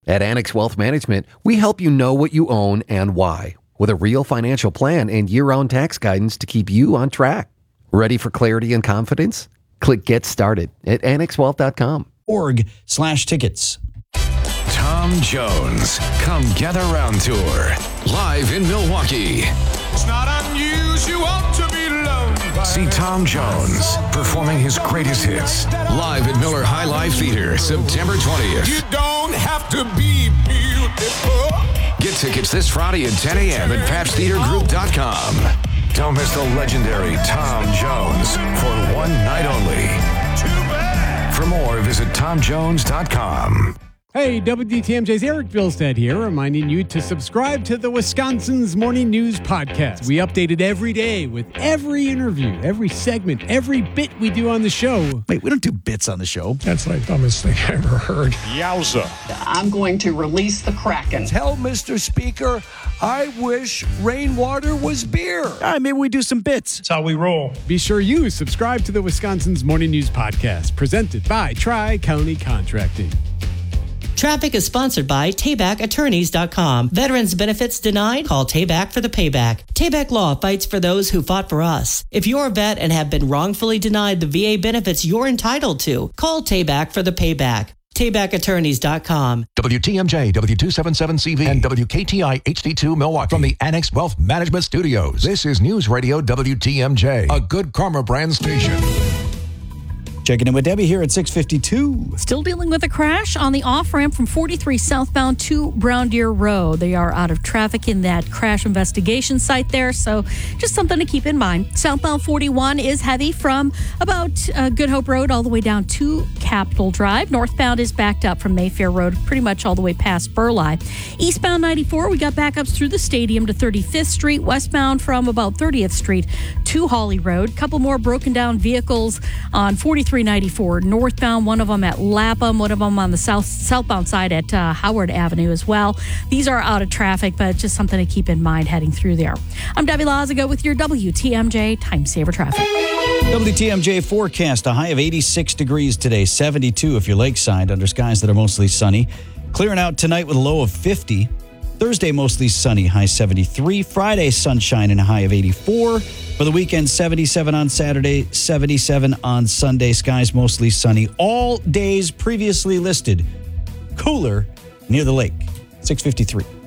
At Annex Wealth Management, we help you know what you own and why, with a real financial plan and year-round tax guidance to keep you on track. Ready for clarity and confidence? Click Get Started at annexwealth.com. .org/tickets. Tom Jones, Come Gather Round Tour, live in Milwaukee. It's not unusual to be loved by See Tom Jones performing his greatest hits live at Miller High Life Theater, September 20th. You don't have to be beautiful. Get tickets this Friday at 10 a.m. at PabstTheaterGroup.com. Don't miss the legendary Tom Jones for one night only. For more, visit TomJones.com. Hey, WTMJ's Eric Bilstead here, reminding you to subscribe to the Wisconsin's Morning News Podcast. We update it every day with every interview, every segment, every bit we do on the show. Wait, we don't do bits on the show. That's the dumbest thing I ever heard. Yowza. I'm going to release the Kraken. Tell Mr. Speaker, I wish rainwater was beer. All right, maybe we do some bits. That's how we roll. Be sure you subscribe to the Wisconsin's Morning News Podcast, presented by Tri-County Contracting. Traffic is sponsored by TaybackAttorneys.com. Veterans benefits denied? Call Tayback for the payback. Tayback Law fights for those who fought for us. If you're a vet and have been wrongfully denied the VA benefits you're entitled to, call Tayback for the payback. TaybackAttorneys.com. WTMJ, W277CV, and WKTI HD2 Milwaukee from the Annex Wealth Management Studios. This is News Radio WTMJ, a Good Karma brand station. Checking in with Debbie here at 6:52. Still dealing with a crash on the off-ramp from 43 southbound to Brown Deer Road. They are out of traffic in that crash investigation site there, so just something to keep in mind. Southbound 41 is heavy from about Good Hope Road all the way down to Capitol Drive. Northbound is backed up from Mayfair Road pretty much all the way past Burleigh. Eastbound 94, we got backups through the stadium to 35th Street. Westbound from about 30th Street to Hawley Road. Couple more broken down vehicles on 4394 northbound, one of them at Lapham, one of them on the southbound side at Howard Avenue as well. These are out of traffic, but just something to keep in mind heading through there. I'm Debbie Lazago with your WTMJ Time Saver Traffic. WTMJ forecast, a high of 86 degrees today, 72 if you're lakeside, under skies that are mostly sunny. Clearing out tonight with a low of 50. Thursday, mostly sunny, high 73. Friday, sunshine and a high of 84. For the weekend, 77 on Saturday, 77 on Sunday. Skies mostly sunny. All days previously listed cooler near the lake. 6:53.